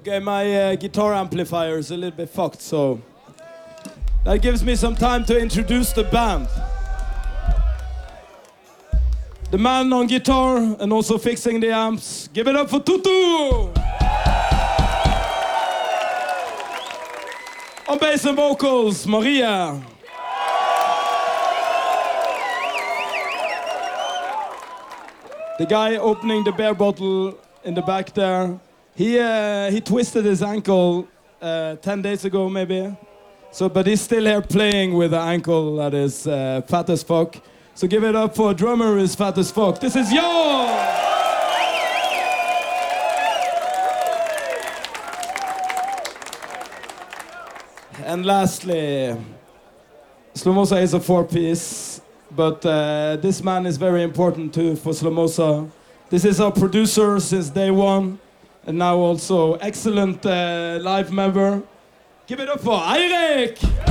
Okay, my guitar amplifier is a little bit fucked, so that gives me some time to introduce the band. The man on guitar and also fixing the amps. Give it up for Tutu! On bass and vocals, Maria. The guy opening the beer bottle in the back there, he twisted his ankle 10 days ago maybe. So, but he's still here playing with an ankle that is fat as fuck. So give it up for a drummer who is fat as fuck. This is Jon! And lastly, Slomosa is a 4-piece, but this man is very important too for Slomosa. This is our producer since day one, and now also excellent live member. Give it up for Eirik!